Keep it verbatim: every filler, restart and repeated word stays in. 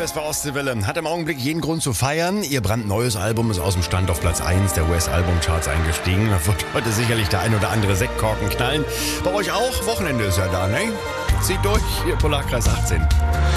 Osterfest bei Ostseewelle hat im Augenblick jeden Grund zu feiern. Ihr brandneues Album ist aus dem Stand auf Platz eins der U S-Albumcharts eingestiegen. Da wird heute sicherlich der ein oder andere Sektkorken knallen. Bei euch auch? Wochenende ist ja da, ne? Zieht durch, hier Polarkreis achtzehn.